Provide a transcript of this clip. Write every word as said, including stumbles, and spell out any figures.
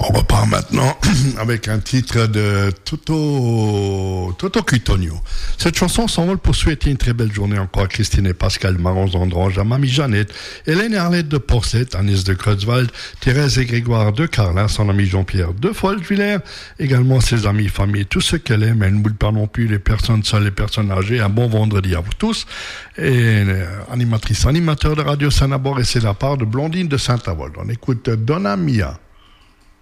On repart maintenant avec un titre de Toto, Toto Cutugno. Cette chanson s'envole pour souhaiter une très belle journée encore à Christine et Pascal Maron Zandrange, à Mamie Jeannette, Hélène et Arlette de Porcette, Agnès de Creutzwald, Thérèse et Grégoire de Carlin, son ami Jean-Pierre de Folchevillers, également ses amis, famille, tout ce qu'elle aime. Elle ne boule pas non plus les personnes seules, les personnes âgées. Un bon vendredi à vous tous. Et euh, animatrice, animateur de Radio Saint-Abor, et c'est la part de Blondine de Saint-Avold. On écoute Donna Mia.